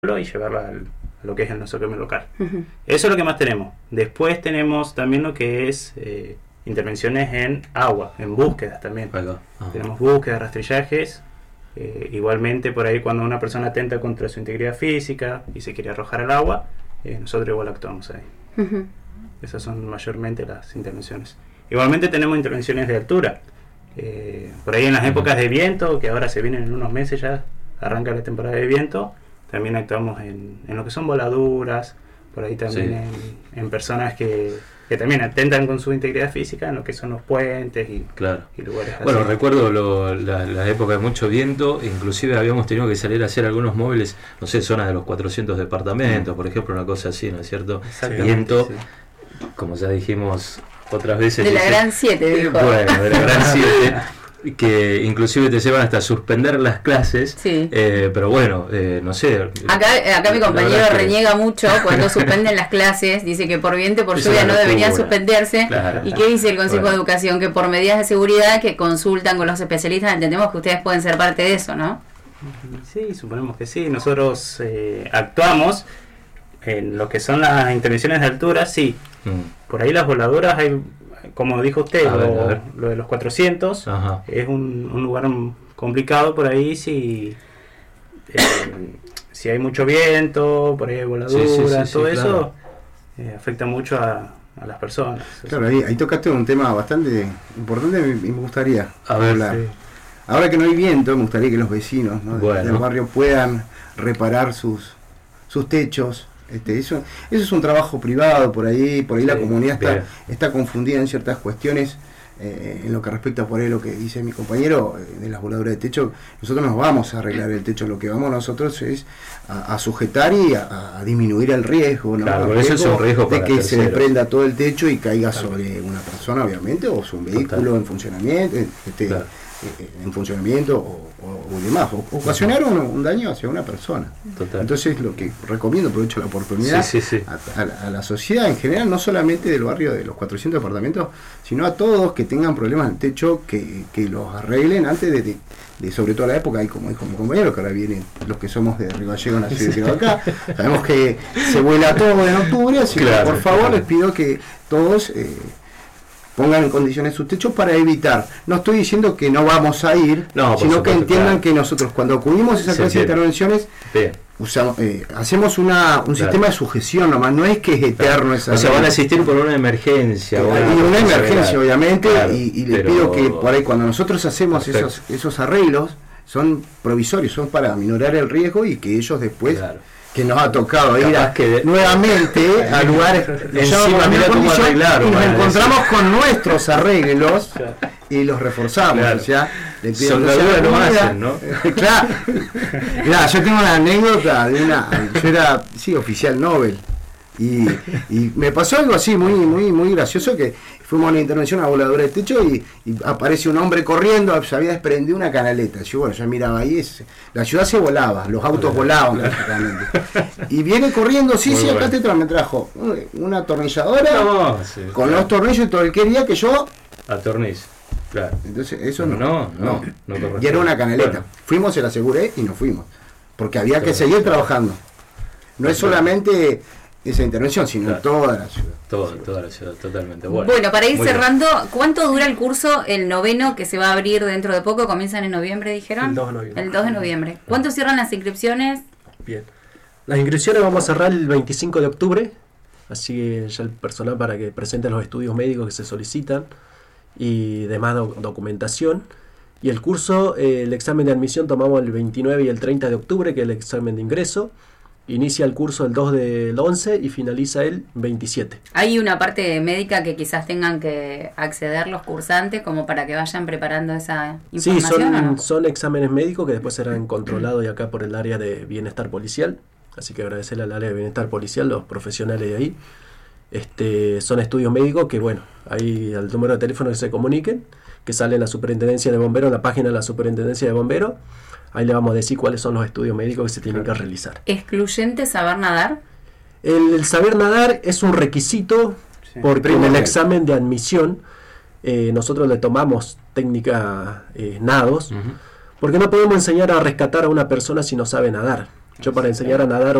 y llevarla a lo que es el nosocomio local. Uh-huh. Eso es lo que más tenemos. Después tenemos también lo que es intervenciones en agua, en búsquedas también. Tenemos búsquedas, rastrillajes. Igualmente por ahí cuando una persona atenta contra su integridad física y se quiere arrojar al agua, nosotros igual actuamos ahí. Uh-huh. Esas son mayormente las intervenciones. Igualmente tenemos intervenciones de altura. Por ahí en las épocas de viento, que ahora se vienen en unos meses ya, arranca la temporada de viento, también actuamos en lo que son voladuras, por ahí también en personas que también atentan con su integridad física en lo que son los puentes y lugares así. Bueno, recuerdo la época de mucho viento, inclusive habíamos tenido que salir a hacer algunos móviles, no sé, zonas de los 400 departamentos, por ejemplo, una cosa así, ¿no es cierto? Viento, como ya dijimos otras veces. De la Gran 7, dijo. Bueno, de la Gran 7. Que inclusive te llevan hasta suspender las clases, pero bueno, no sé. Acá mi compañero reniega mucho cuando suspenden las clases, dice que por viento, por lluvia no deberían suspenderse. Claro. ¿Y qué dice el Consejo de Educación? Que por medidas de seguridad que consultan con los especialistas, entendemos que ustedes pueden ser parte de eso, ¿no? Sí, suponemos que sí. Nosotros actuamos en lo que son las intervenciones de altura, sí. Por ahí las voladoras hay... Como dijo usted, lo de los 400 es un lugar complicado por ahí si hay mucho viento, por ahí hay voladuras, todo eso afecta mucho a las personas. Claro, ahí tocaste un tema bastante importante y me gustaría hablar. Sí. Ahora que no hay viento, me gustaría que los vecinos, ¿no?, del barrio puedan reparar sus techos. Eso es un trabajo privado por ahí la comunidad está confundida en ciertas cuestiones en lo que respecta por ahí lo que dice mi compañero de las voladuras de techo. Nosotros nos vamos a arreglar el techo, lo que vamos nosotros es a sujetar y a disminuir el riesgo, ¿no? Claro, eso es un riesgo de para que terceros. se desprenda todo el techo y caiga sobre una persona, obviamente, o sobre un vehículo en funcionamiento, en funcionamiento o demás, o ocasionar un daño hacia una persona. Entonces lo que recomiendo, aprovecho la oportunidad a la sociedad en general, no solamente del barrio de los 400 departamentos, sino a todos que tengan problemas en el techo, que los arreglen antes de sobre todo la época, y como dijo mi compañero, que ahora vienen los que somos de Río Gallegos, nacidos y criados acá, sabemos que se vuela todo en octubre, así que por favor les pido que todos pongan en condiciones sus techos para evitar. No estoy diciendo que no vamos a ir, sino que entiendan que nosotros cuando acudimos a esa clase de intervenciones usamos, hacemos un sistema de sujeción nomás, no es que es eterno esa. O sea, van a asistir por una emergencia. Una emergencia, obviamente, y les pido que por ahí cuando nosotros hacemos esos arreglos, son provisorios, son para minorar el riesgo y que ellos después... que nos ha tocado ir nuevamente a lugares encima, mira cómo arreglaron, y nos encontramos con nuestros arreglos y los reforzamos. O sea, le pido soldadura no hacen, ¿no? Claro, yo tengo una anécdota yo era oficial Nobel y me pasó algo así muy gracioso, que fuimos a una intervención a voladora de techo y aparece un hombre corriendo, se había desprendido una canaleta. Yo miraba ahí, la ciudad se volaba, los autos volaban prácticamente. Y viene corriendo, acá me trajo una atornilladora con los tornillos y todo. Él quería que yo atornillo. Claro. Entonces eso no y era una canaleta. Fuimos, se la aseguré y nos fuimos. Porque había que seguir trabajando. No es solamente esa intervención, sino toda la ciudad. Toda la ciudad, totalmente. Bueno, para ir cerrando, ¿cuánto dura el curso, el noveno, que se va a abrir dentro de poco? ¿Comienzan en noviembre, dijeron? El 2 de noviembre. El 2 de noviembre. ¿Cuánto cierran las inscripciones? Bien. Las inscripciones vamos a cerrar el 25 de octubre, así que ya el personal para que presente los estudios médicos que se solicitan y demás documentación. Y el curso, el examen de admisión tomamos el 29 y el 30 de octubre, que es el examen de ingreso. Inicia el curso el 2 del 11 y finaliza el 27. ¿Hay una parte médica que quizás tengan que acceder los cursantes como para que vayan preparando esa información? Sí, son exámenes médicos que después serán controlados y acá por el área de bienestar policial. Así que agradecerle al área de bienestar policial, los profesionales de ahí. Son estudios médicos que, ahí al número de teléfono que se comuniquen, que sale en la Superintendencia de Bomberos, en la página de la Superintendencia de Bomberos. Ahí le vamos a decir cuáles son los estudios médicos que se tienen que realizar. ¿Excluyente saber nadar? El saber nadar es un requisito porque en el examen de admisión nosotros le tomamos técnica nados, porque no podemos enseñar a rescatar a una persona si no sabe nadar. Yo para enseñar a nadar